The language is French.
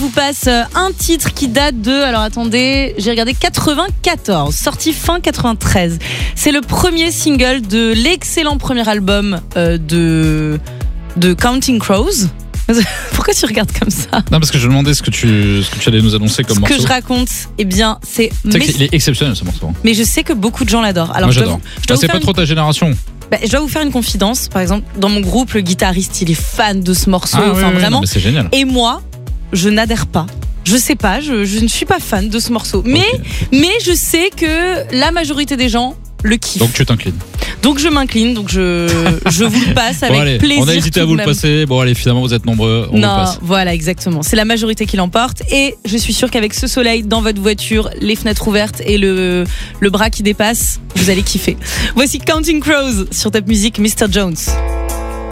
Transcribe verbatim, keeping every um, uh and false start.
vous passe un titre qui date de, alors attendez, j'ai regardé quatre-vingt-quatorze, sorti fin quatre-vingt-treize. C'est le premier single de l'excellent premier album euh, de, de Counting Crows. Pourquoi tu regardes comme ça? Non, parce que je me demandais ce que tu, ce que tu allais nous annoncer comme ce morceau. Ce que je raconte, eh bien, c'est... c'est mais... Il est exceptionnel ce morceau. Mais je sais que beaucoup de gens l'adorent. Alors, Moi je j'adore. Dois, je dois ah, c'est pas une... trop ta génération. Bah, je dois vous faire une confidence. Par exemple, dans mon groupe, le guitariste, il est fan de ce morceau. Ah, enfin, oui, oui, vraiment. Non, mais c'est génial. Et moi, je n'adhère pas. Je sais pas, je, je ne suis pas fan de ce morceau. Mais, okay. mais je sais que la majorité des gens le kiffent. Donc tu t'inclines. Donc je m'incline, donc je, je vous le passe avec bon, allez, plaisir. On a hésité à vous le passer. Bon, allez, finalement, vous êtes nombreux. On non, vous le passe. Voilà, exactement. C'est la majorité qui l'emporte. Et je suis sûre qu'avec ce soleil dans votre voiture, les fenêtres ouvertes et le, le bras qui dépasse, vous allez kiffer. Voici Counting Crows sur Top Music, mister Jones.